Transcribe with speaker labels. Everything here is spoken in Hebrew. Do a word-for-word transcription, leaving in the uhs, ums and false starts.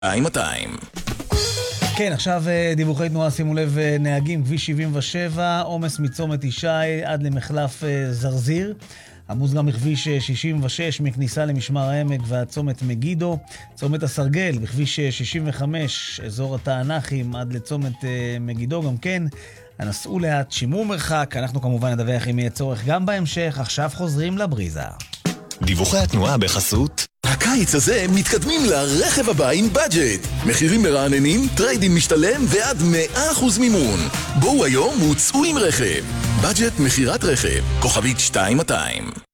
Speaker 1: מאתיים.
Speaker 2: כן, עכשיו דיווחי תנועה, שימו לב, נהגים, כביש שבעים ושבע, עומס מצומת ישי עד למחלף זרזיר. עמוס גם בכביש שישים ושש מכניסה למשמר העמק ועד צומת מגידו. צומת הסרגל בכביש שישים וחמש, אזור התענכים עד לצומת מגידו גם כן. הנסעו לאט, שימור מרחק, אנחנו כמובן נדווח אם יהיה צורך גם בהמשך. עכשיו חוזרים לבריזה.
Speaker 1: דיווחי התנועה בחסות הקיץ הזה מתקדמים לרכב הבא עם בדג'ט. מחירים מרעננים, טריידים משתלם ועד מאה אחוז מימון. בואו היום וצאו עם רכב. בדג'ט מחירת רכב, כוכבית שתיים מאתיים.